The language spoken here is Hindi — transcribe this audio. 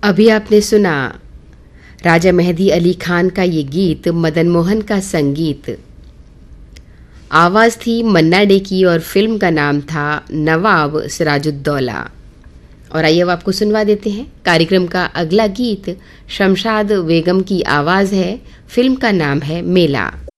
अभी आपने सुना राजा मेहदी अली खान का ये गीत, मदन मोहन का संगीत। आवाज़ थी मन्ना डे की और फिल्म का नाम था नवाब सिराजुद्दौला। और आइए अब आपको सुनवा देते हैं कार्यक्रम का अगला गीत। शमशाद बेगम की आवाज़ है, फिल्म का नाम है मेला।